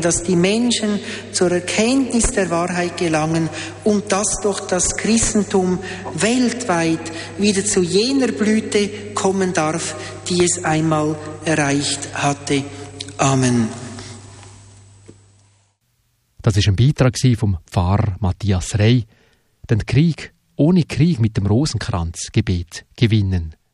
dass die Menschen zur Erkenntnis der Wahrheit gelangen und dass durch das Christentum weltweit wieder zu jener Blüte kommen darf, die es einmal erreicht hatte. Amen. Das war ein Beitrag vom Pfarrer Matthias Rey. Den Krieg ohne Krieg mit dem Rosenkranzgebet gewinnen.